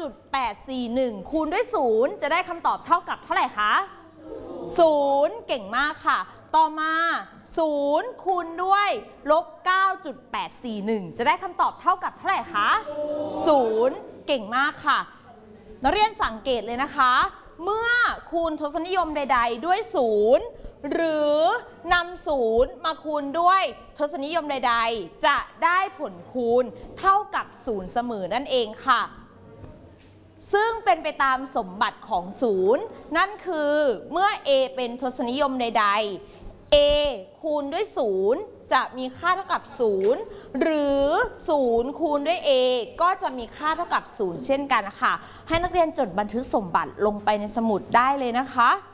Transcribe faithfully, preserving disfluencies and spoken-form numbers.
จุดแปดสี่หนึ่ง คูณด้วยศูนย์จะได้คำตอบเท่ากับเท่าไหร่คะศูนย์เก่งมากค่ะต่อมาศูนย์คูณด้วยลบ เก้าจุดแปดสี่หนึ่ง จะได้คำตอบเท่ากับเท่าไหร่คะศูนย์เก่งมากค่ะนักเรียนสังเกตเลยนะคะเมื่อคูณทศนิยมใดๆด้วยศูนย์หรือนำศูนย์มาคูณด้วยทศนิยมใดๆจะได้ผลคูณเท่ากับศูนย์เสมอนั่นเองค่ะซึ่งเป็นไปตามสมบัติของศูนย์นั่นคือเมื่อ a เป็นทศนิยมใดๆ a คูณด้วยศูนย์จะมีค่าเท่ากับศูนย์หรือศูนย์คูณด้วย a ก็จะมีค่าเท่ากับศูนย์เช่นกันค่ะให้นักเรียนจดบันทึกสมบัติลงไปในสมุดได้เลยนะคะ